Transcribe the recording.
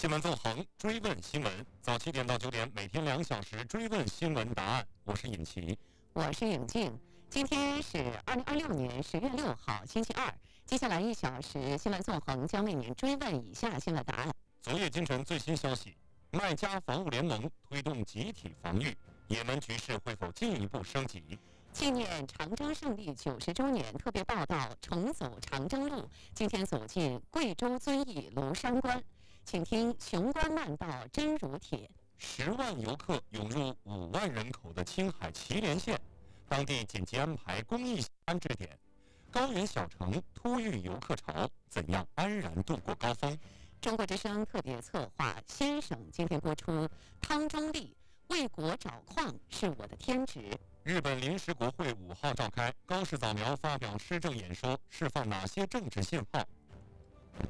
新闻纵横，追问新闻。早7点到9点，每天2小时追问新闻答案。我是尹奇， 我是尹静。今天是2026年10月6号，星期二。接下来1小时，新闻纵横将为您追问以下新闻答案。 昨夜今晨最新消息：麦加防务联盟推动集体防御，也门局势会否进一步升级？ 纪念长征胜利90周年特别报道：重走长征路，今天走进贵州遵义庐山关，请听雄关漫道真如帖。 10万游客涌入5万人口的青海祁连县，当地紧急安排公益安置点。高原小城突遇游客潮，怎样安然度过高峰？ 中国之声特别策划先生今天播出汤中立，为国找矿是我的天职。 日本临时国会5号召开，高市早苗发表施政演说，释放哪些政治信号？